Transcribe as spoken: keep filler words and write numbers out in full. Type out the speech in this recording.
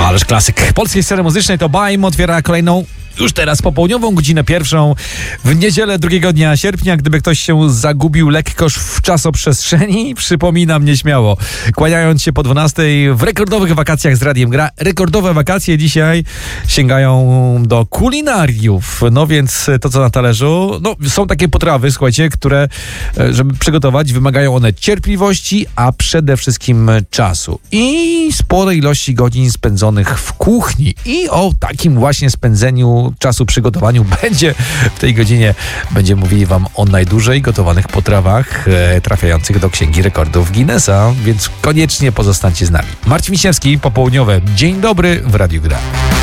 Ależ klasyk polskiej sceny muzycznej to Baim otwiera kolejną już teraz popołudniową godzinę pierwszą w niedzielę drugiego dnia sierpnia. Gdyby ktoś się zagubił lekkoż w czasoprzestrzeni, przypominam nieśmiało, kłaniając się po dwunastej w rekordowych wakacjach z Radiem Gra. Rekordowe wakacje dzisiaj sięgają do kulinariów. No więc to, co na talerzu, no są takie potrawy, słuchajcie, które, żeby przygotować, wymagają one cierpliwości, a przede wszystkim czasu i sporej ilości godzin spędzonych w kuchni. I o takim właśnie spędzeniu czasu przygotowaniu będzie w tej godzinie. Będziemy mówili wam o najdłużej gotowanych potrawach e, trafiających do Księgi Rekordów Guinnessa, więc koniecznie pozostańcie z nami. Marcin Wiśniewski, popołudniowe. Dzień dobry w Radiu Gra.